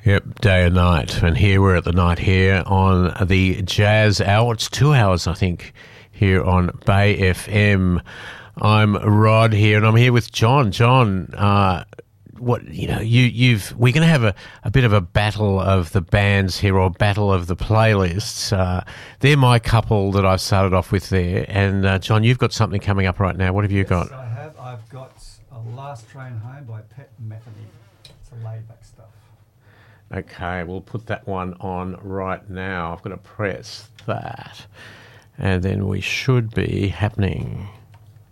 Yep, day and night. And here we're at the night here on the Jazz Hour. It's 2 hours, I think, here on Bay FM. I'm Rod here, and I'm here with John. John, we're going to have a bit of a battle of the bands here, or battle of the playlists. They're my couple that I've started off with there. And John, you've got something coming up right now. What have you got? I have. I've got A Last Train Home by Pat Metheny. It's a laid-back stuff. Okay, we'll put that one on right now. I've got to press that, and then we should be happening.